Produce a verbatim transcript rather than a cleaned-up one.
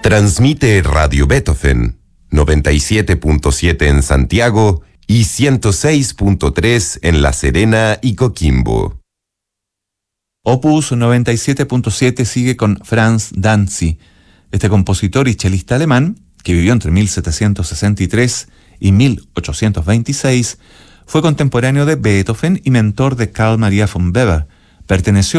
Transmite Radio Beethoven, noventa y siete punto siete en Santiago y ciento seis punto tres en La Serena y Coquimbo. Opus noventa y siete punto siete sigue con Franz Danzi. Este compositor y chelista alemán, que vivió entre mil setecientos sesenta y tres y mil ochocientos veintiséis, fue contemporáneo de Beethoven y mentor de Carl Maria von Weber. Perteneció